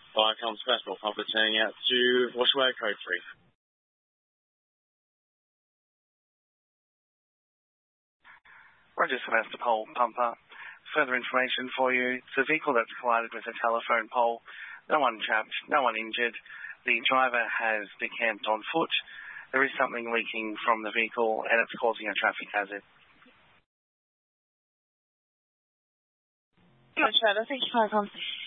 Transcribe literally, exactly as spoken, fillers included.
Fire comes Passport Pumper turning out to Washaway Code three. Roger, Sebastopol Pumper. Further information for you. It's a vehicle that's collided with a telephone pole. No one trapped, no one injured. The driver has decamped on foot. There is something leaking from the vehicle and it's causing a traffic hazard. Roger, thank you for your